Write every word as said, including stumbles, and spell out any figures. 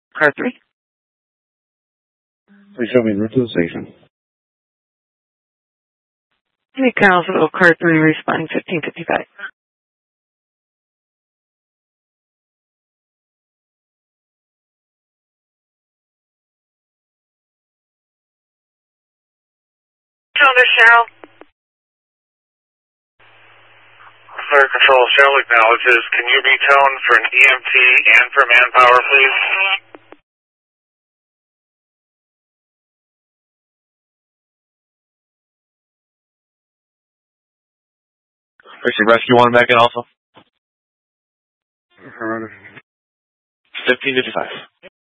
Car three. Please show me the route to the station. Any Carrollsville, car three, responding fifteen fifty-five. Calendar, Cheryl. Fire Control, Cheryl acknowledges. Can you be toned for an E M T and for manpower, please? Actually, Rescue one back in also. Affirmative. fifteen fifty-five.